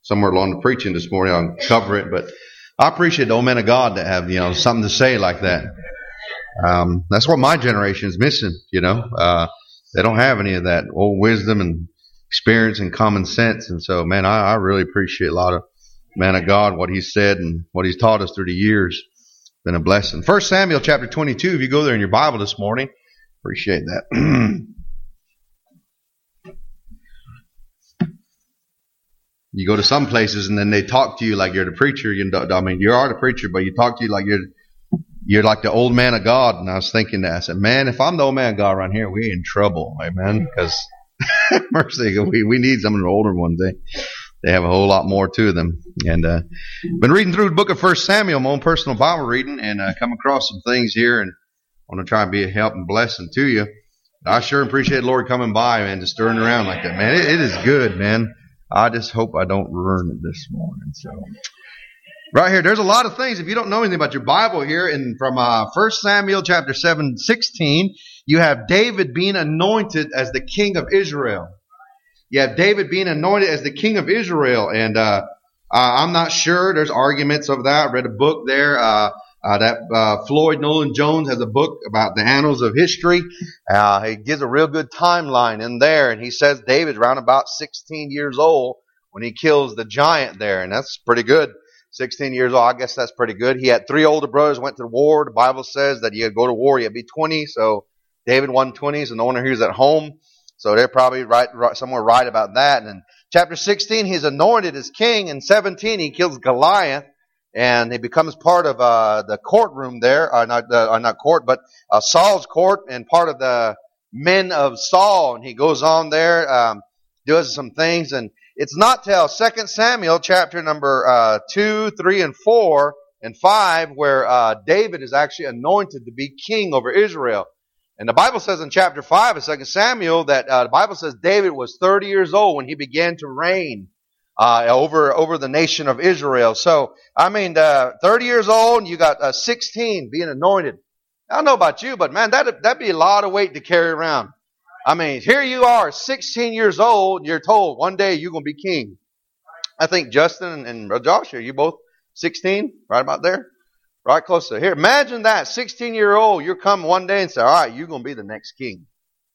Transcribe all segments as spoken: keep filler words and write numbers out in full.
somewhere along the preaching this morning. I'll cover it, but I appreciate the old men of God that have, you know, something to say like that. Um, that's what my generation is missing, you know. Uh, they don't have any of that old wisdom and experience and common sense. And so, man, I, I really appreciate a lot of man of God, what he's said and what he's taught us through the years. Been a blessing. First Samuel chapter twenty-two, if you go there in your Bible this morning, appreciate that. You go to some places and then they talk to you like you're the preacher. You know, I mean, you are the preacher, but you talk to you like you're you're like the old man of God. And I was thinking that, I said, man, if I'm the old man of God around here, we're in trouble, amen. Because mercy, we we need some of the older ones. They they have a whole lot more to them. And uh, been reading through the book of First Samuel, my own personal Bible reading, and uh, come across some things here, and I want to try and be a help and blessing to you. I sure appreciate the Lord coming by, man, just stirring around like that, man. It, it is good, man. I just hope I don't ruin it this morning. So, right here, there's a lot of things. If you don't know anything about your Bible here, and from uh, First Samuel chapter seven, sixteen, you have David being anointed as the king of Israel. You have David being anointed as the king of Israel, and uh, uh, I'm not sure. There's arguments of that. I read a book there. Uh, uh, that uh, Floyd Nolan Jones has a book about the annals of history. Uh, he gives a real good timeline in there, and he says David's around about sixteen years old when he kills the giant there, and that's pretty good. sixteen years old, I guess that's pretty good. He had three older brothers, went to the war. The Bible says that you had to go to war, you had to be twenty, so David won twenty, so no wonder he was at home. So they're probably right, right somewhere right about that. And in chapter sixteen, he's anointed as king. In seventeen, he kills Goliath, and he becomes part of uh, the courtroom there, uh, not uh, not court, but uh, Saul's court, and part of the men of Saul. And he goes on there, um, does some things, and it's not till Second Samuel chapter number uh, two, three, and four, and five, where uh, David is actually anointed to be king over Israel. And the Bible says in chapter five of Second Samuel that uh, the Bible says David was thirty years old when he began to reign uh, over over the nation of Israel. So, I mean, uh, thirty years old, and you got uh, sixteen being anointed. I don't know about you, but man, that'd, that'd be a lot of weight to carry around. I mean, here you are, sixteen years old, and you're told one day you're going to be king. I think Justin and, and Josh, are you both sixteen? Right about there? Right close to here. Imagine that, sixteen-year-old, you're coming one day and say, all right, you're going to be the next king.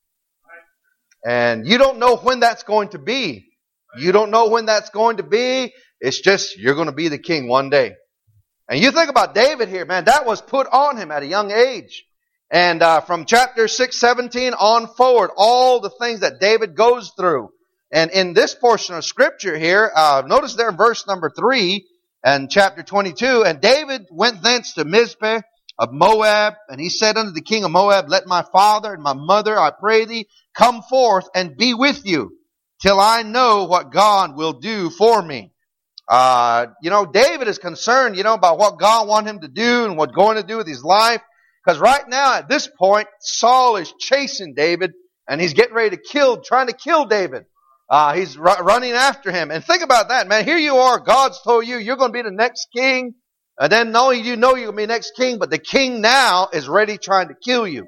And you don't know when that's going to be. You don't know when that's going to be. It's just, you're going to be the king one day. And you think about David here, man, that was put on him at a young age. And uh, from chapter six, seventeen on forward, all the things that David goes through. And in this portion of Scripture here, uh, notice there in verse number three, and chapter twenty-two, and David went thence to Mizpeh of Moab, and he said unto the king of Moab, let my father and my mother, I pray thee, come forth and be with you, till I know what God will do for me. Uh, you know, David is concerned, you know, about what God wants him to do and what's going to do with his life. Because right now, at this point, Saul is chasing David, and he's getting ready to kill, trying to kill David. Uh, he's r- running after him. And think about that, man. Here you are. God's told you you're going to be the next king. And then not only do you know you're going to be the next king, but the king now is ready trying to kill you.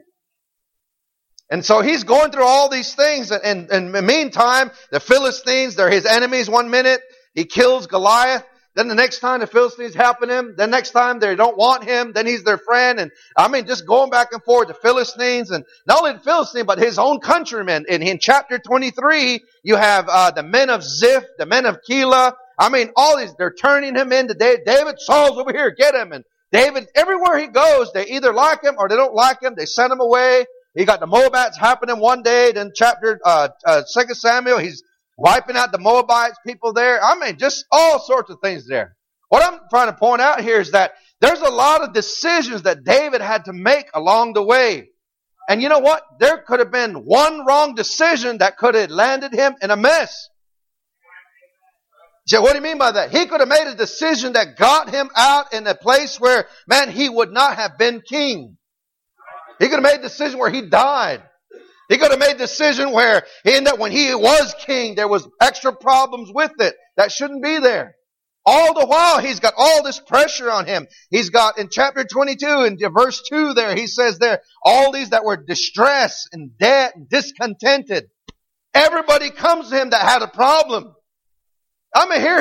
And so he's going through all these things. And, and, and in the meantime, the Philistines, they're his enemies one minute. He kills Goliath. Then the next time the Philistines helping him. The next time they don't want him. Then he's their friend. And I mean, just going back and forth, the Philistines. And not only the Philistines, but his own countrymen. In, in chapter twenty-three, you have uh, the men of Ziph, the men of Keilah. I mean, all these, they're turning him into David. David, Saul's over here, get him. And David, everywhere he goes, they either like him or they don't like him. They send him away. He got the Moabites happening one day. Then chapter, uh, uh, Second Samuel, he's wiping out the Moabites, people there. I mean, just all sorts of things there. What I'm trying to point out here is that there's a lot of decisions that David had to make along the way. And you know what? There could have been one wrong decision that could have landed him in a mess. You say, what do you mean by that? He could have made a decision that got him out in a place where, man, he would not have been king. He could have made a decision where he died. He could have made a decision where he ended up, when he was king, there was extra problems with it that shouldn't be there. All the while, he's got all this pressure on him. He's got, in chapter twenty-two, in verse two there, he says there, all these that were distressed and dead and discontented. Everybody comes to him that had a problem. I mean, here